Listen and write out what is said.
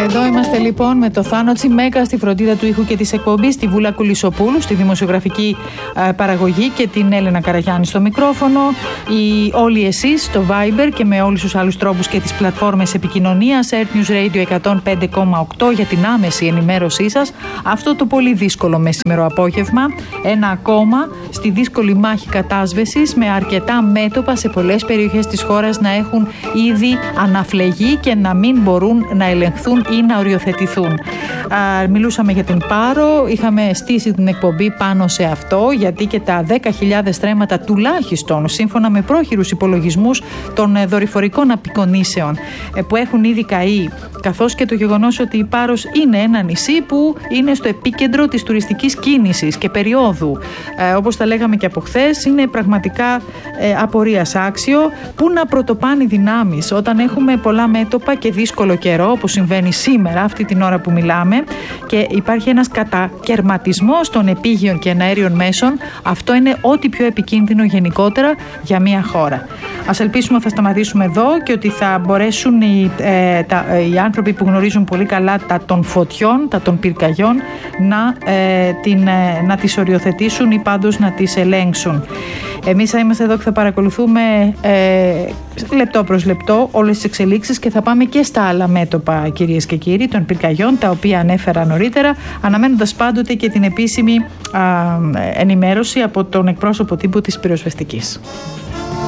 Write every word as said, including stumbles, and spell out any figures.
Εδώ είμαστε λοιπόν με το Θάνο Τσιμέκα στη φροντίδα του ήχου και της εκπομπής, τη Βούλα Κουλισοπούλου στη δημοσιογραφική ε, παραγωγή και την Έλενα Καραγιάννη στο μικρόφωνο. Οι, όλοι εσείς στο Viber και με όλους τους άλλους τρόπους και τις πλατφόρμες επικοινωνίας, Earth News Radio εκατόν πέντε κόμμα οκτώ για την άμεση ενημέρωσή σας. Αυτό το πολύ δύσκολο μεσημερό απόγευμα. Ένα ακόμα στη δύσκολη μάχη κατάσβεσης, με αρκετά μέτωπα σε πολλές περιοχές της χώρας να έχουν ήδη αναφλεγεί και να μην μπορούν να ελεγχθούν ή να οριοθετηθούν. Α, μιλούσαμε για την Πάρο, είχαμε στήσει την εκπομπή πάνω σε αυτό, γιατί και τα δέκα χιλιάδες στρέμματα τουλάχιστον, σύμφωνα με πρόχειρους υπολογισμούς των δορυφορικών απεικονίσεων που έχουν ήδη καεί, καθώς και το γεγονός ότι η Πάρος είναι ένα νησί που είναι στο επίκεντρο της τουριστικής κίνησης και περιόδου. Ε, όπως τα λέγαμε και από χθες, είναι πραγματικά ε, απορίας άξιο. Πού να πρωτοπάνε οι δυνάμεις όταν έχουμε πολλά μέτωπα και δύσκολο καιρό, όπως συμβαίνει σήμερα, αυτή την ώρα που μιλάμε, και υπάρχει ένας κατακαιρματισμός των επίγειων και εναέριων μέσων. Αυτό είναι ό,τι πιο επικίνδυνο γενικότερα για μια χώρα. Ας ελπίσουμε ότι θα σταματήσουμε εδώ και ότι θα μπορέσουν οι, ε, τα, ε, οι άνθρωποι που γνωρίζουν πολύ καλά τα των φωτιών, τα των πυρκαγιών, να, ε, την, ε, να τις οριοθετήσουν ή πάντως να τις ελέγξουν. Εμείς θα είμαστε εδώ και θα παρακολουθούμε ε, λεπτό προς λεπτό όλες τις εξελίξεις και θα πάμε και στα άλλα μέτωπα, κυρίες και κύριοι, των πυρκαγιών, τα οποία ανέφερα νωρίτερα, αναμένοντας πάντοτε και την επίσημη α, ενημέρωση από τον εκπρόσωπο τύπου της πυροσβεστικής.